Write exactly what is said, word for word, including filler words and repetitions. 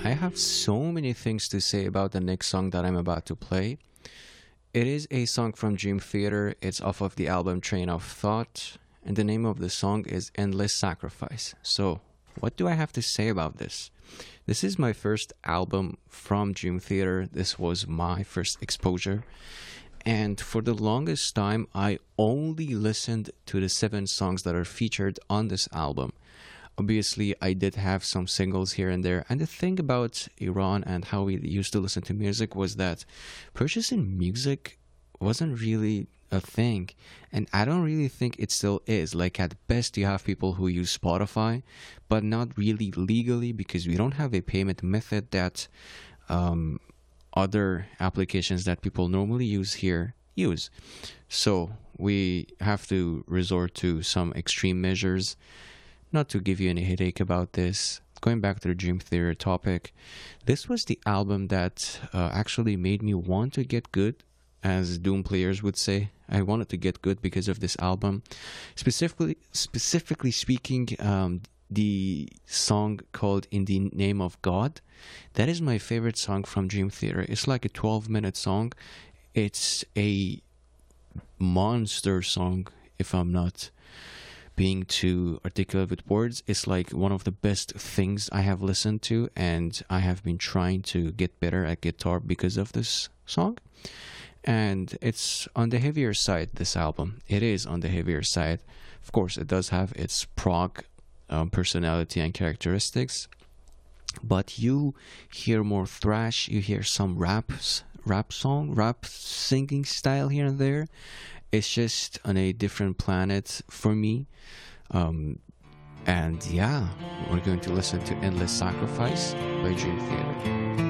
I have so many things to say about the next song that I'm about to play. It is a song from Dream Theater. It's off of the album Train of Thought, and the name of the song is Endless Sacrifice. So, what do I have to say about this? This is my first album from Dream Theater. This was my first exposure. And for the longest time, I only listened to the seven songs that are featured on this album. Obviously, I did have some singles here and there. And the thing about Iran and how we used to listen to music was that purchasing music wasn't really a thing. And I don't really think it still is. Like, at best, you have people who use Spotify, but not really legally because we don't have a payment method that um, other applications that people normally use here use. So we have to resort to some extreme measures. Not to give you any headache about this, going back to the Dream Theater topic, this was the album that uh, actually made me want to get good, as Doom players would say. I wanted to get good because of this album. Specifically, specifically speaking, um, the song called In the Name of God, that is my favorite song from Dream Theater. It's like a twelve minute song. It's a monster song, if I'm not being too articulate with words. It's like one of the best things I have listened to, and I have been trying to get better at guitar because of this song. And it's on the heavier side, this album. It is on the heavier side. Of course, it does have its prog um, personality and characteristics, but you hear more thrash, you hear some raps, rap song, rap singing style here and there. It's just on a different planet for me. Um, and yeah, we're going to listen to Endless Sacrifice by Dream Theater.